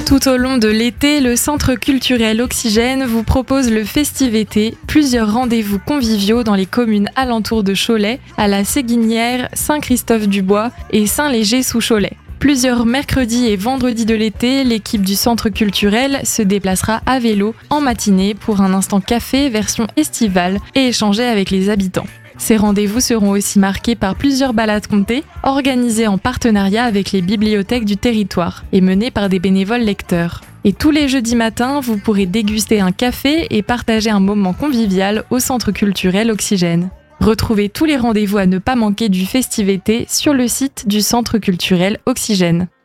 Tout au long de l'été, le Centre culturel Oxygène vous propose le Festivété, plusieurs rendez-vous conviviaux dans les communes alentours de Cholet, à la Séguinière, Saint-Christophe-du-Bois et Saint-Léger-sous-Cholet. Plusieurs mercredis et vendredis de l'été, l'équipe du Centre culturel se déplacera à vélo en matinée pour un instant café version estivale et échanger avec les habitants. Ces rendez-vous seront aussi marqués par plusieurs balades comptées, organisées en partenariat avec les bibliothèques du territoire et menées par des bénévoles lecteurs. Et tous les jeudis matins, vous pourrez déguster un café et partager un moment convivial au Centre culturel Oxygène. Retrouvez tous les rendez-vous à ne pas manquer du Festivété sur le site du Centre culturel Oxygène.